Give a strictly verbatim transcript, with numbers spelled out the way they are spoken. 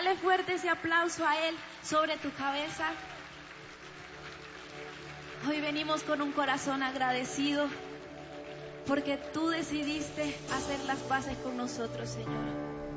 Dale fuerte ese aplauso a Él sobre tu cabeza. Hoy venimos con un corazón agradecido porque tú decidiste hacer las paces con nosotros, Señor.